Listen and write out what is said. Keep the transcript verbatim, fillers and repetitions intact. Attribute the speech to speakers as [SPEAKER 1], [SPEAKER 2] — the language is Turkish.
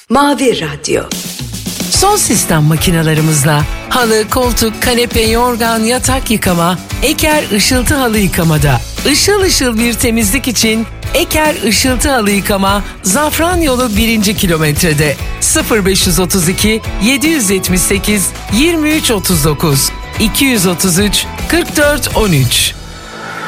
[SPEAKER 1] Mavi Radyo.
[SPEAKER 2] Son sistem makinalarımızla halı, koltuk, kanepe, yorgan, yatak yıkama, Eker Işıltı Halı Yıkamada. Işıl ışıl bir temizlik için Eker Işıltı Halı Yıkama, Zafran Yolu birinci kilometrede. sıfır beş otuz iki yedi yetmiş sekiz yirmi üç otuz dokuz iki otuz üç kırk dört on üç.